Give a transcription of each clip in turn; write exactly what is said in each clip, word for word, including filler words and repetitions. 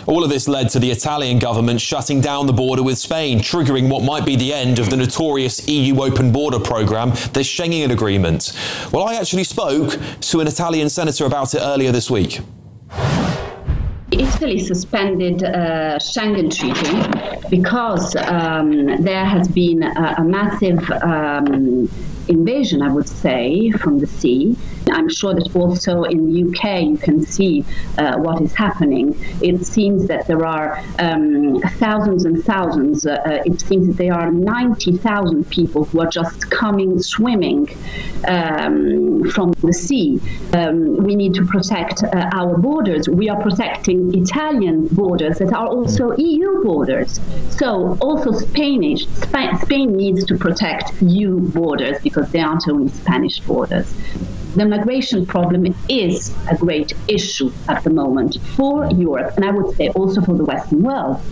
All of this led to the Italian government shutting down the border with Spain, triggering what might be the end of the notorious E U open border programme, the Schengen Agreement. Well, I actually spoke to an Italian senator about it earlier this week. Italy suspended uh, Schengen Treaty because um, there has been a, a massive um, invasion, I would say, from the sea. I'm sure that also in the U K you can see uh, what is happening. It seems that there are um, thousands and thousands, uh, uh, it seems that there are ninety thousand people who are just coming swimming um, from the sea. Um, we need to protect uh, our borders. We are protecting Italian borders that are also E U borders. So also Spanish, Sp- Spain needs to protect E U borders because they aren't only Spanish borders. The migration problem is a great issue at the moment for Europe, and I would say also for the Western world.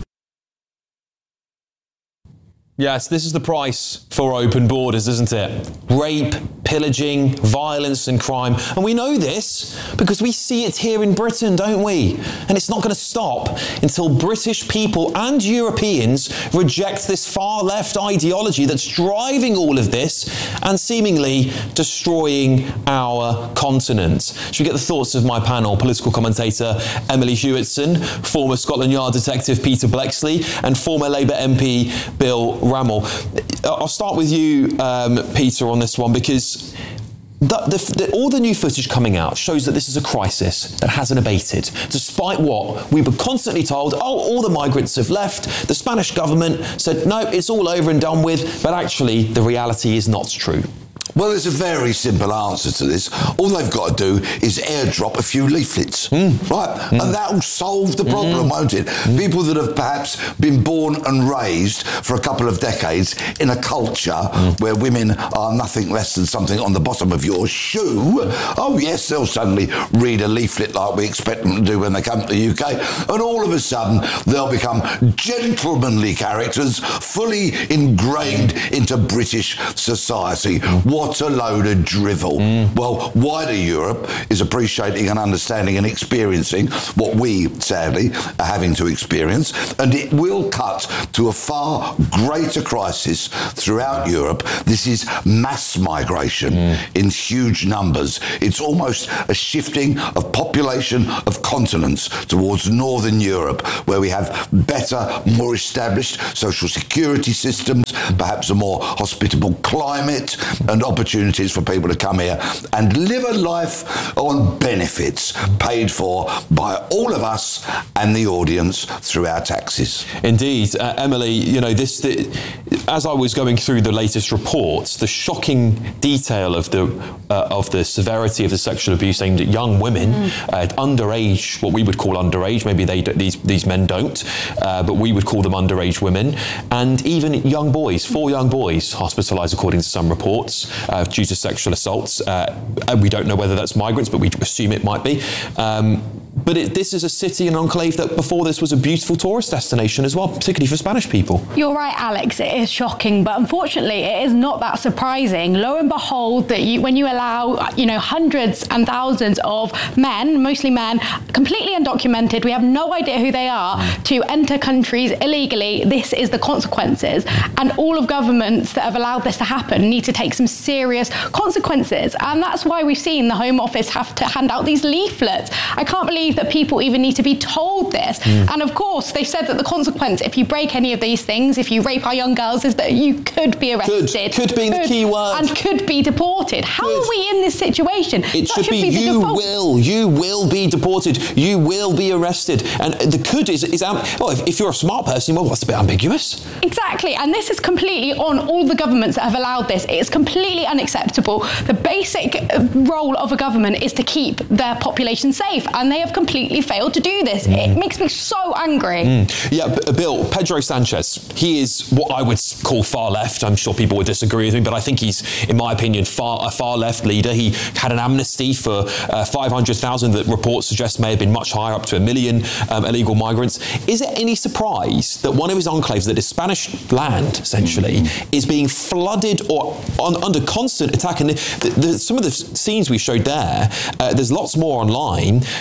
Yes, this is the price for open borders, isn't it? Rape, pillaging, violence and crime. And we know this because we see it here in Britain, don't we? And it's not going to stop until British people and Europeans reject this far-left ideology that's driving all of this and seemingly destroying our continent. Should we get the thoughts of my panel? Political commentator Emily Hewitson, former Scotland Yard detective Peter Bleksley, and former Labour M P Bill Rammell. I'll start with you, um, Peter, on this one, because the, the, the, all the new footage coming out shows that this is a crisis that hasn't abated, despite what we were constantly told. Oh, all the migrants have left. The Spanish government said, no, it's all over and done with. But actually, the reality is not true. Well, there's a very simple answer to this. All they've got to do is airdrop a few leaflets, mm. right? Mm. And that'll solve the problem, mm. won't it? Mm. People that have perhaps been born and raised for a couple of decades in a culture mm. where women are nothing less than something on the bottom of your shoe, oh yes, they'll suddenly read a leaflet like we expect them to do when they come to the U K, and all of a sudden they'll become gentlemanly characters, fully ingrained into British society. Mm. What a load of drivel. Mm. Well, wider Europe is appreciating and understanding and experiencing what we, sadly, are having to experience, and it will cut to a far greater crisis throughout Europe. This is mass migration mm. in huge numbers. It's almost a shifting of population of continents towards Northern Europe, where we have better, more established social security systems, perhaps a more hospitable climate, and opportunities for people to come here and live a life on benefits paid for by all of us and the audience through our taxes. Indeed. Uh, Emily, you know, this, the, as I was going through the latest reports, the shocking detail of the uh, of the severity of the sexual abuse aimed at young women, mm. uh, underage, what we would call underage, maybe they these these men don't, uh, but we would call them underage women, and even young boys, four young boys hospitalised according to some reports uh, due to sexual assaults. Uh, and we don't know whether that's migrants, but we assume it might be. Um, But it, this is a city, an enclave that before this was a beautiful tourist destination as well, particularly for Spanish people. You're right, Alex. It is shocking, but unfortunately, it is not that surprising. Lo and behold, that you, when you allow, you know, hundreds and thousands of men, mostly men, completely undocumented, we have no idea who they are, to enter countries illegally, this is the consequences. And all of governments that have allowed this to happen need to take some serious consequences. And that's why we've seen the Home Office have to hand out these leaflets. I can't believe that people even need to be told this. Mm. And of course, they've said that the consequence, if you break any of these things, if you rape our young girls, is that you could be arrested. Could, could be the key word. And could be deported. How could. Are we in this situation? It should, should be, be you will. You will be deported. You will be arrested. And the could is, is um, well, if, if you're a smart person, well, that's a bit ambiguous. Exactly. And this is completely on all the governments that have allowed this. It is completely unacceptable. The basic role of a government is to keep their population safe. And they have completely failed to do this. Mm. It makes me so angry. Mm. Yeah, B- Bill, Pedro Sanchez, he is what I would call far left. I'm sure people would disagree with me, but I think he's, in my opinion, far a far left leader. He had an amnesty for uh, five hundred thousand that reports suggest may have been much higher, up to a million um, illegal migrants. Is it any surprise that one of his enclaves, that is Spanish land, essentially, mm. is being flooded or on, under constant attack? And the, the, the, some of the scenes we showed there, uh, there's lots more online showing these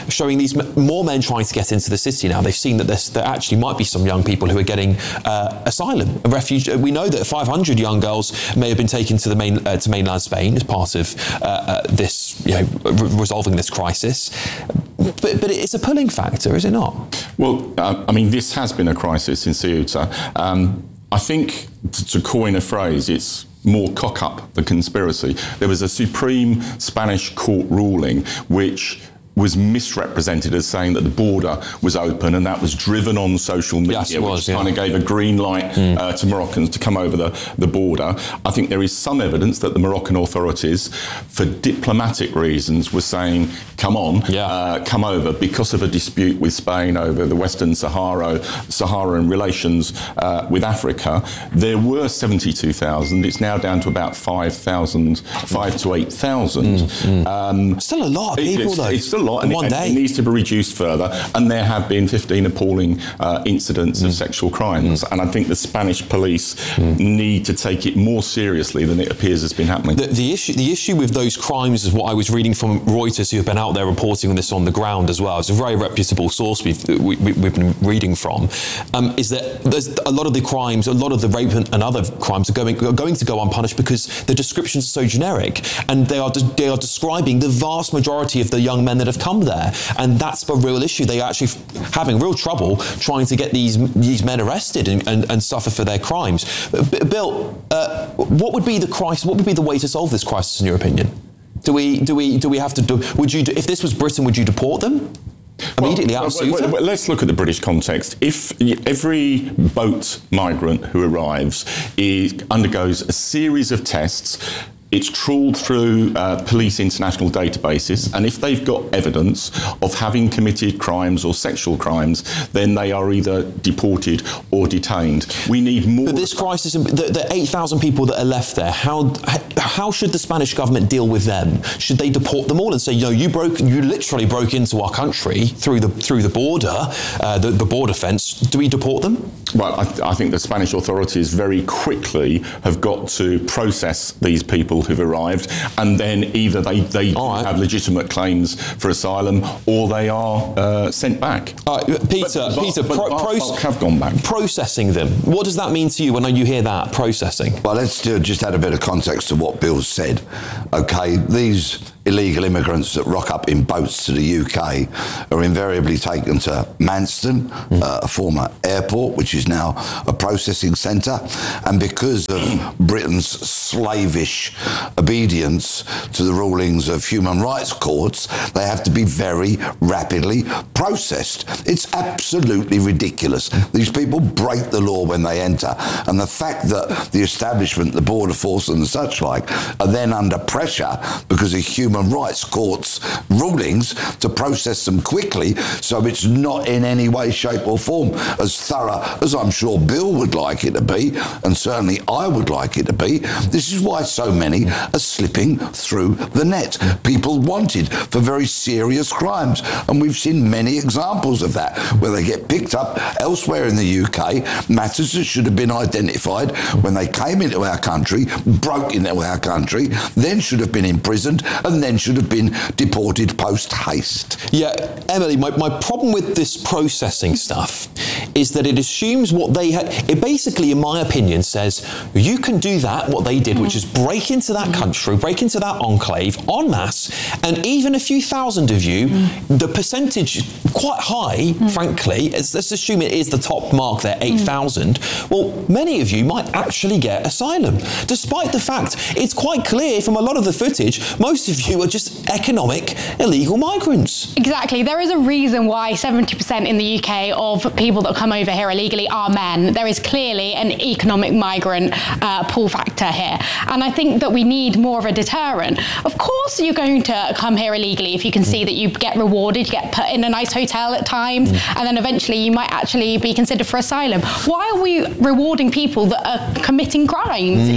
these more men trying to get into the city now. They've seen that there actually might be some young people who are getting uh, asylum and refuge. We know that five hundred young girls may have been taken to the main uh, to mainland Spain as part of uh, uh, this, you know, re- resolving this crisis. But, but it's a pulling factor, is it not? Well, uh, I mean, this has been a crisis in Ceuta. Um, I think, to, to coin a phrase, it's more cock up the conspiracy. There was a Supreme Spanish court ruling which was misrepresented as saying that the border was open, and that was driven on social media, yes, it was, which yeah. kind of gave a green light mm. uh, to Moroccans to come over the, the border. I think there is some evidence that the Moroccan authorities, for diplomatic reasons, were saying, come on, yeah. uh, come over, because of a dispute with Spain over the Western Sahara, Saharan relations uh, with Africa. There were seventy-two thousand. It's now down to about five thousand, five to eight thousand. Mm, mm. um, still a lot of people, it's, though. It's still a lot, and one it, day. it needs to be reduced further. And there have been fifteen appalling uh, incidents mm. of sexual crimes, mm. and I think the Spanish police mm. need to take it more seriously than it appears has been happening. The, the issue, the issue with those crimes is what I was reading from Reuters, who have been out there reporting on this on the ground as well. It's a very reputable source we've we, we've been reading from. Um, is that there's a lot of the crimes, a lot of the rape and, and other crimes are going are going to go unpunished because the descriptions are so generic, and they are de- they are describing the vast majority of the young men that have come there, and that's the real issue. They are actually having real trouble trying to get these these men arrested and, and, and suffer for their crimes. But Bill, uh, what would be the crisis? What would be the way to solve this crisis, in your opinion? Do we do we do we have to do? Would you do, if this was Britain? Would you deport them immediately well, out of well, Ceuta? well, well, let's look at the British context. If every boat migrant who arrives is, undergoes a series of tests, it's trawled through uh, police international databases, and if they've got evidence of having committed crimes or sexual crimes, then they are either deported or detained. We need more. But this crisis, the, the eight thousand people that are left there, how how should the Spanish government deal with them? Should they deport them all and say, you know, you broke, you literally broke into our country through the through the border, uh, the, the border fence? Do we deport them? Well, I, th- I think the Spanish authorities very quickly have got to process these people who've arrived, and then either they, they right. have legitimate claims for asylum, or they are uh, sent back. Uh, Peter, but, Peter, but pro- pro- have gone back. Processing them. What does that mean to you when you hear that, processing? Well, let's do, just add a bit of context to what Bill said. Okay, these illegal immigrants that rock up in boats to the U K are invariably taken to Manston, mm. uh, a former airport, which is now a processing centre. And because of Britain's slavish obedience to the rulings of human rights courts, they have to be very rapidly processed. It's absolutely ridiculous. These people break the law when they enter. And the fact that the establishment, the border force and such like, are then under pressure because of human rights courts rulings to process them quickly, so it's not in any way, shape or form as thorough as I'm sure Bill would like it to be, and certainly I would like it to be. This is why so many are slipping through the net. People wanted for very serious crimes, and we've seen many examples of that, where they get picked up elsewhere in the U K, matters that should have been identified when they came into our country, broke into our country, then should have been imprisoned, and then should have been deported post-haste. Yeah, Emily, my, my problem with this processing stuff is that it assumes what they had. It basically, in my opinion, says you can do that, what they did, mm. which is break into that mm. country, break into that enclave en masse, and even a few thousand of you, mm. the percentage quite high, mm. frankly, let's, let's assume it is the top mark there, eight thousand, mm. well, many of you might actually get asylum, despite the fact it's quite clear from a lot of the footage, most of you are just economic illegal migrants. Exactly. There is a reason why seventy percent in the U K of people that come over here illegally are men. There is clearly an economic migrant uh, pull factor here. And I think that we need more of a deterrent. Of course you're going to come here illegally if you can see that you get rewarded, you get put in a nice hotel at times, mm. and then eventually you might actually be considered for asylum. Why are we rewarding people that are committing crimes? Mm. It's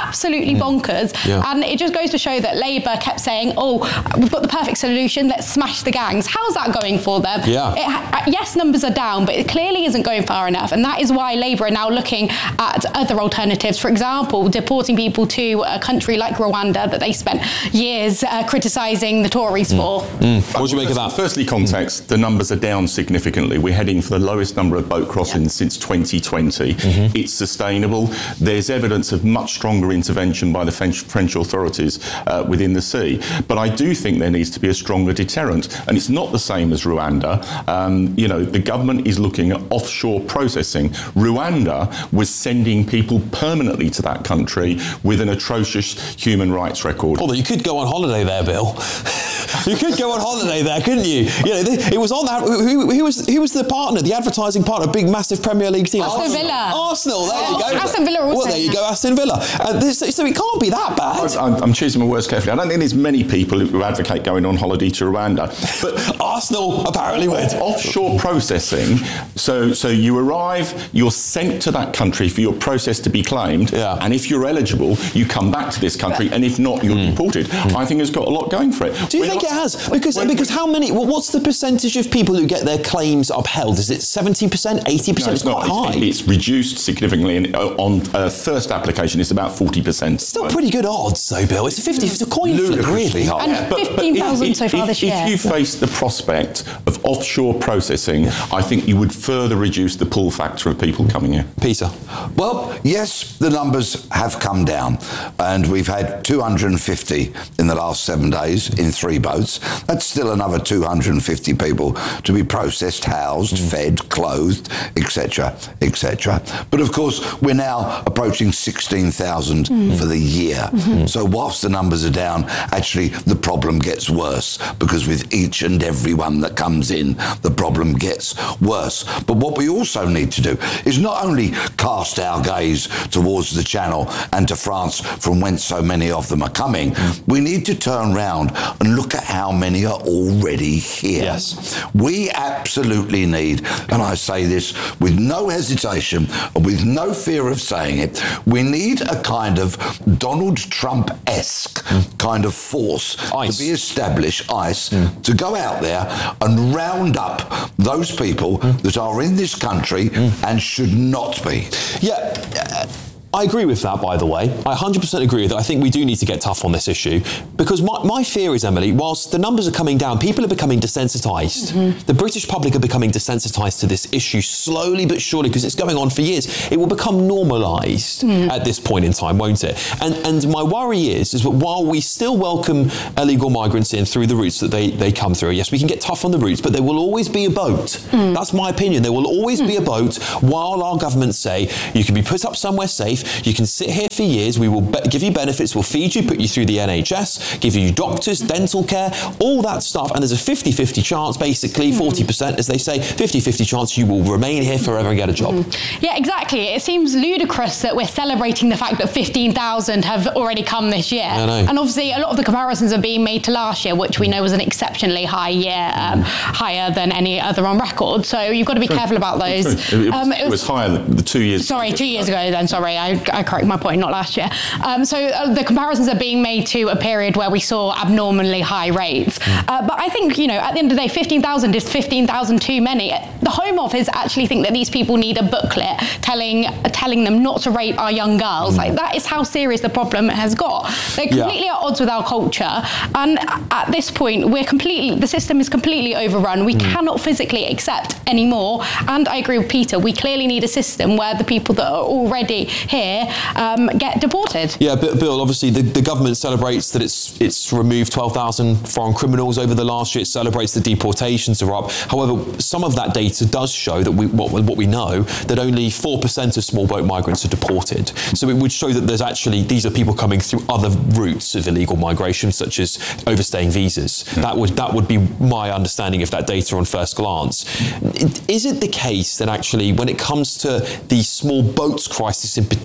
absolutely bonkers. Yeah. And it just goes to show that Labour kept saying, oh, we've got the perfect solution, let's smash the gangs. How's that going for them? Yeah. It, yes, numbers are down, but it clearly isn't going far enough. And that is why Labour are now looking at other alternatives. For example, deporting people to a country like Rwanda that they spent years uh, criticising the Tories for. Mm. What do you make of that? Firstly, context, the numbers are down significantly. We're heading for the lowest number of boat crossings yeah. since twenty twenty. Mm-hmm. It's sustainable. There's evidence of much stronger intervention by the French, French authorities uh, within the sea. But I do think there needs to be a stronger deterrent. And it's not the same as Rwanda. Um, you know, the government is looking at offshore processing. Rwanda was sending people permanently to that country with an atrocious human rights record. Although you could go on holiday there, Bill. You could go on holiday there, couldn't you? You know, it was on that. Who, who was who was the partner, the advertising partner, big, massive Premier League team? Aston Villa. Arsenal. There you go. Aston Villa. Also. Well, there you go, Aston Villa. Uh, this, so it can't be that bad. I'm, I'm choosing my words carefully. I don't think there's many people who advocate going on holiday to Rwanda, but Arsenal apparently would. Offshore processing. So, so you arrive, you're sent to that country for your process to be claimed, yeah. and if you're eligible, you come back to this country, and if not, you're mm. deported. Mm. I think it's got a lot going for it. Do you We're think not, it has? Because when, because how many? Well, what's the percentage of people who get their claims upheld? Is it seventy percent, eighty percent? No, it's, it's quite not. high. It's, it's reduced significantly, and on uh, first application, it's about forty percent. Still pretty good odds, though, Bill. It's a fifty. It's a coin flip, really. High. And yeah. fifteen thousand so far if, this year. If you face the prospect of offshore processing, I think you would further reduce the pull factor of people coming here. Peter? Well, yes, the numbers have come down, and we've had two hundred fifty in the last seven days in three boats. That's still another two hundred fifty people to be processed, housed, mm. fed, clothed, et cetera, et cetera. But of course, we're now approaching sixteen thousand mm. for the year. Mm-hmm. So whilst the numbers are down, actually the problem gets worse, because with each and every one that comes in, the problem gets worse. But what we also need to do is not only cast our gaze towards the Channel and to France, from whence so many of them are coming, mm. we need to turn round and look at how many are already here. Yes. We absolutely need, and I say this with no hesitation and with no fear of saying it, we need a kind of Donald Trump-esque mm. kind of force ICE. to be established, ICE, mm. to go out there and round up those people mm. that are in this country mm. and should not be. Yeah. Uh, I agree with that, by the way. I one hundred percent agree with it. I think we do need to get tough on this issue, because my, my fear is, Emily, whilst the numbers are coming down, people are becoming desensitised. Mm-hmm. The British public are becoming desensitised to this issue slowly but surely, because it's going on for years. It will become normalised mm. at this point in time, won't it? And and my worry is, is that while we still welcome illegal migrants in through the routes that they, they come through, yes, we can get tough on the routes, but there will always be a boat. Mm. That's my opinion. There will always mm. be a boat while our governments say you can be put up somewhere safe. You can sit here for years. We will be- give you benefits. We'll feed you, put you through the N H S, give you doctors, dental care, all that stuff. And there's a fifty-fifty chance, basically, forty percent, as they say, fifty-fifty chance you will remain here forever and get a job. Mm-hmm. Yeah, exactly. It seems ludicrous that we're celebrating the fact that fifteen thousand have already come this year. I know. And obviously, a lot of the comparisons are being made to last year, which we know was an exceptionally high year, um, higher than any other on record. So you've got to be True. careful about those. It, it, um, it, was, it was higher than the two years. Sorry, two years ago then. Sorry, I, I correct my point, not last year. Um, so uh, the comparisons are being made to a period where we saw abnormally high rates. Mm. Uh, but I think, you know, at the end of the day, fifteen thousand is fifteen thousand too many. The Home Office actually think that these people need a booklet telling uh, telling them not to rape our young girls. Mm. Like, that is how serious the problem has got. They're completely yeah. at odds with our culture. And at this point, we're completely, the system is completely overrun. We mm. cannot physically accept anymore. And I agree with Peter, we clearly need a system where the people that are already here um, get deported. Yeah, Bill, obviously the, the government celebrates that it's it's removed twelve thousand foreign criminals over the last year. It celebrates the deportations are up. However, some of that data does show that we what, what we know, that only four percent of small boat migrants are deported. So it would show that there's actually, these are people coming through other routes of illegal migration, such as overstaying visas. Mm. That would that would be my understanding of that data on first glance. Is it the case that actually, when it comes to the small boats crisis in particular,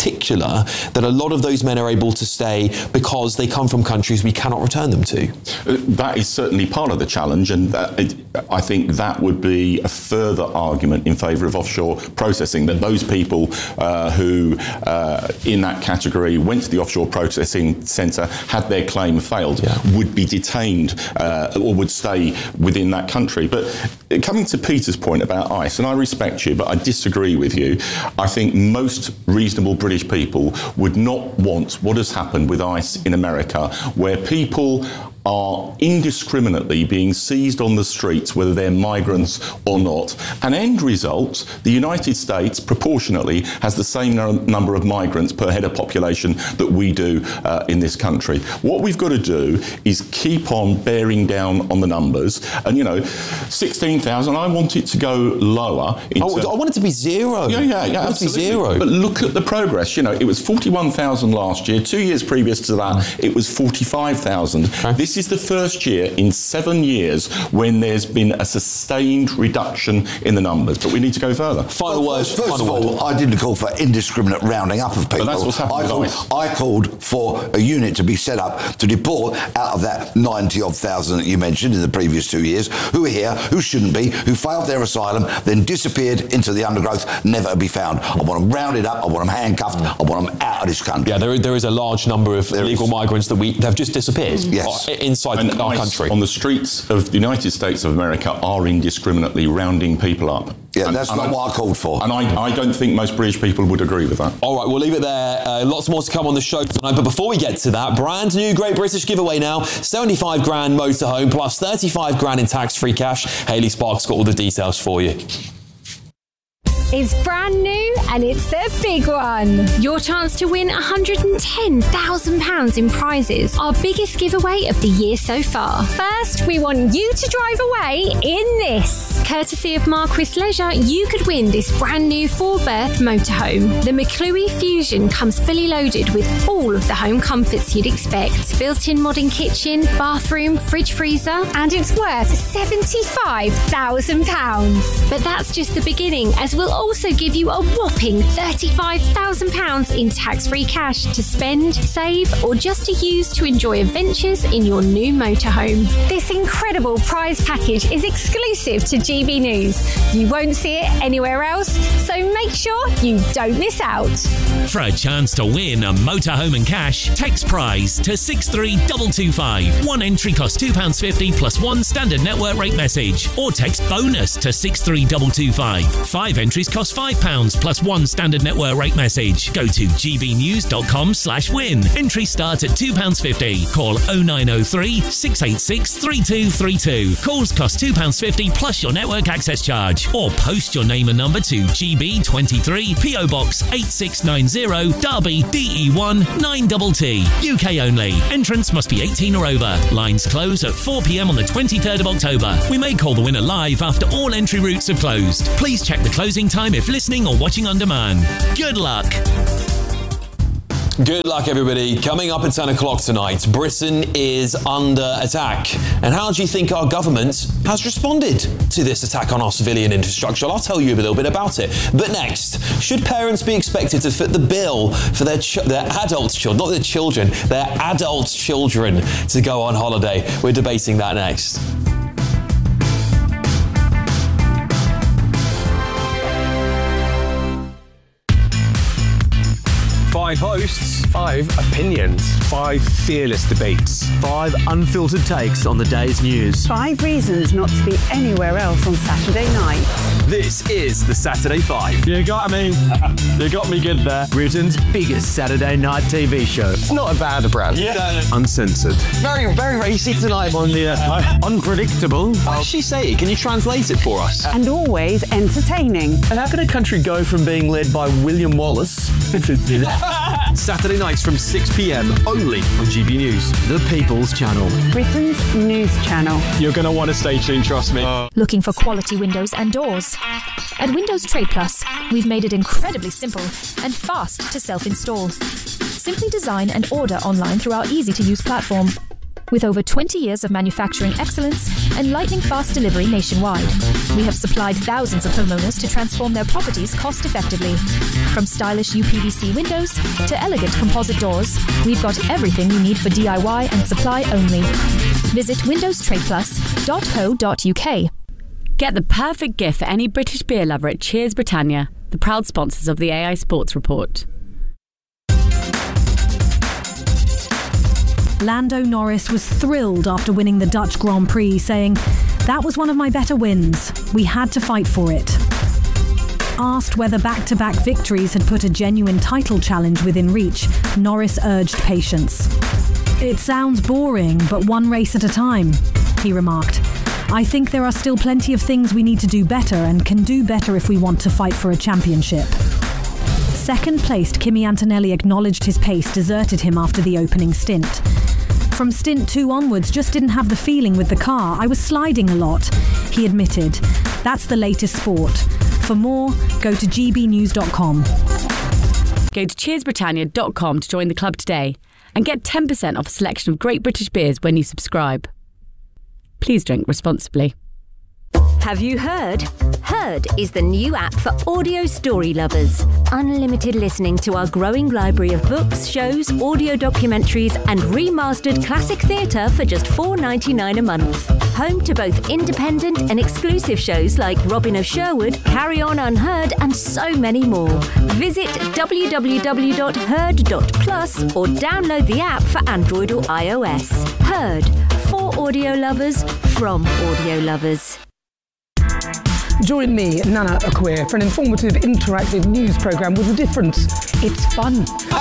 particular that a lot of those men are able to stay because they come from countries we cannot return them to? Uh, that is certainly part of the challenge, and that, it, I think that would be a further argument in favour of offshore processing, that those people uh, who uh, in that category went to the offshore processing centre, had their claim failed, yeah. would be detained uh, or would stay within that country. But coming to Peter's point about ICE, and I respect you, but I disagree with you. I think most reasonable British people would not want what has happened with ICE in America, where people are indiscriminately being seized on the streets, whether they're migrants or not. An end result, the United States proportionately has the same no- number of migrants per head of population that we do uh, in this country. What we've got to do is keep on bearing down on the numbers. And, you know, sixteen thousand, I want it to go lower. Oh, I want it to be zero. Yeah, yeah, yeah, I want absolutely. it to be zero. But look at the progress. You know, it was forty-one thousand last year. Two years previous to that, mm. it was forty-five thousand. Okay. This This is the first year in seven years when there's been a sustained reduction in the numbers, but we need to go further. Final well, words. First final of all, word. I didn't call for indiscriminate rounding up of people. But that's what's happened I with called, ICE. I called for a unit to be set up to deport out of that ninety odd thousand that you mentioned in the previous two years, who are here, who shouldn't be, who failed their asylum, then disappeared into the undergrowth, never to be found. I want them rounded up, I want them handcuffed, I want them out of this country. Yeah, there, there is a large number of there illegal is. migrants that we have just disappeared yes. inside and our ICE country. On the streets of the United States of America are indiscriminately rounding people up. Yeah, and, that's and not I, what I called for. And I, I don't think most British people would agree with that. All right, we'll leave it there. Uh, lots more to come on the show tonight. But before we get to that, brand new Great British giveaway now. seventy-five grand motorhome plus thirty-five grand in tax-free cash. Hayley Sparks got all the details for you. It's brand new and it's the big one. Your chance to win one hundred ten thousand pounds in prizes. Our biggest giveaway of the year so far. First, we want you to drive away in this. Courtesy of Marquis Leisure, you could win this brand new four-berth motorhome. The McClue Fusion comes fully loaded with all of the home comforts you'd expect. Built-in modern kitchen, bathroom, fridge freezer, and it's worth seventy-five thousand pounds. But that's just the beginning, as we'll also give you a whopping thirty-five thousand pounds in tax-free cash to spend, save, or just to use to enjoy adventures in your new motorhome. This incredible prize package is exclusive to G B News. You won't see it anywhere else, so make sure you don't miss out. For a chance to win a motorhome and cash, text prize to six three two two five. One entry costs two pounds fifty plus one standard network rate message. Or text bonus to six three two two five. Five entries cost five pounds plus one standard network rate message. Go to gbnews.com slash win. Entry start at two pounds fifty. Call oh nine oh three, six eight six, three two three two. Calls cost two pounds fifty plus your network access charge. Or post your name and number to G B twenty-three, P O Box eight six nine zero, Derby, D E one nine T T. U K only. Entrance must be eighteen or over. Lines close at four p.m. on the twenty-third of October. We may call the winner live after all entry routes have closed. Please check the closing time if listening or watching on demand. Good luck. Good luck, everybody. Coming up at ten o'clock tonight, Britain is under attack. And how do you think our government has responded to this attack on our civilian infrastructure? I'll tell you a little bit about it. But next, should parents be expected to fit the bill for their ch- their adult children, not their children, their adult children to go on holiday? We're debating that next. Five hosts, five opinions, five fearless debates, five unfiltered takes on the day's news. Five reasons not to be anywhere else on Saturday night. This is the Saturday Five. You got me. You got me good there. Britain's biggest Saturday night T V show. It's not a bad brand. Yeah. Uncensored. Very, very racy tonight on the uh, unpredictable. What does she say? Can you translate it for us? And always entertaining. And how can a country go from being led by William Wallace Saturday nights from six p.m. only on G B News. The People's Channel. Britain's news channel. You're going to want to stay tuned, trust me. Uh, Looking for quality windows and doors? At Windows Trade Plus, we've made it incredibly simple and fast to self-install. Simply design and order online through our easy-to-use platform. With over twenty years of manufacturing excellence and lightning fast delivery nationwide, we have supplied thousands of homeowners to transform their properties cost-effectively. From stylish U P V C windows to elegant composite doors, we've got everything you need for D I Y and supply only. Visit windows trade plus dot co dot uk. Get the perfect gift for any British beer lover at Cheers Britannia, the proud sponsors of the A I Sports Report. Lando Norris was thrilled after winning the Dutch Grand Prix, saying, "That was one of my better wins. We had to fight for it." Asked whether back-to-back victories had put a genuine title challenge within reach, Norris urged patience. "It sounds boring, but one race at a time," he remarked. "I think there are still plenty of things we need to do better and can do better if we want to fight for a championship." Second-placed Kimi Antonelli acknowledged his pace deserted him after the opening stint. "From stint two onwards, just didn't have the feeling with the car. I was sliding a lot," he admitted. That's the latest sport. For more, go to g b news dot com. Go to cheers britannia dot com to join the club today and get ten percent off a selection of great British beers when you subscribe. Please drink responsibly. Have you heard? Heard is the new app for audio story lovers. Unlimited listening to our growing library of books, shows, audio documentaries and remastered classic theatre for just four dollars ninety-nine a month. Home to both independent and exclusive shows like Robin of Sherwood, Carry On Unheard and so many more. Visit w w w dot heard dot plus or download the app for Android or iOS. Heard, for audio lovers, from audio lovers. Join me, Nana Akweer, for an informative, interactive news programme with a difference. It's fun.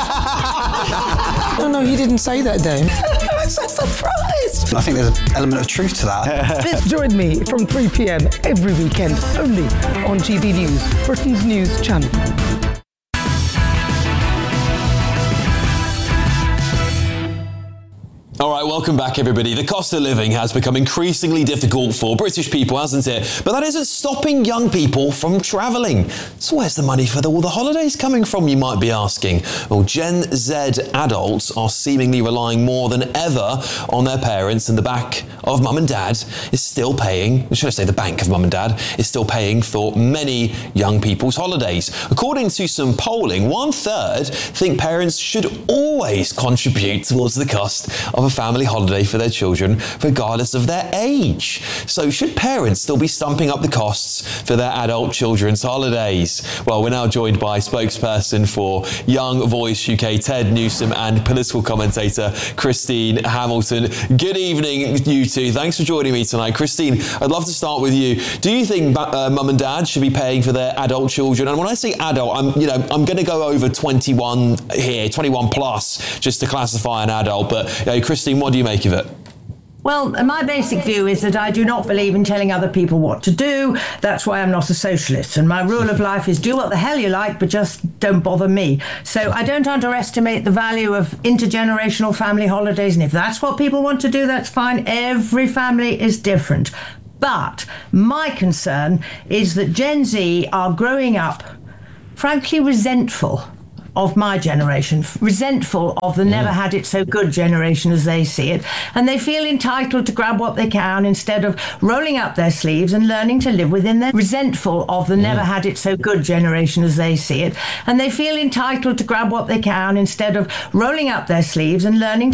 No, no, he didn't say that, Dave. I'm so surprised. I think there's an element of truth to that. Join me from three p m every weekend, only on G B News, Britain's news channel. All right, welcome back, everybody. The cost of living has become increasingly difficult for British people, hasn't it? But that isn't stopping young people from travelling. So where's the money for the, all the holidays coming from, you might be asking? Well, Gen Z adults are seemingly relying more than ever on their parents, and the back of mum and dad is still paying, should I say the bank of mum and dad, is still paying for many young people's holidays. According to some polling, one third think parents should always contribute towards the cost of a family holiday for their children, regardless of their age. So should parents still be stumping up the costs for their adult children's holidays? Well, we're now joined by spokesperson for Young Voice U K, Ted Newsom, and political commentator Christine Hamilton. Good evening, you two. Thanks for joining me tonight. Christine, I'd love to start with you. Do you think uh, mum and dad should be paying for their adult children? And when I say adult, I'm, you know, I'm going to go over twenty-one here, twenty-one plus, just to classify an adult. But you know, Christine, what do you make of it? Well, my basic view is that I do not believe in telling other people what to do. That's why I'm not a socialist. And my rule of life is do what the hell you like, but just don't bother me. So I don't underestimate the value of intergenerational family holidays. And if that's what people want to do, that's fine. Every family is different. But my concern is that Gen Z are growing up, frankly, resentful of my generation, resentful of the never had it so good generation as they see it, and they feel entitled to grab what they can instead of rolling up their sleeves and learning to live within their resentful of the never had it so good generation as they see it, and they feel entitled to grab what they can instead of rolling up their sleeves and learning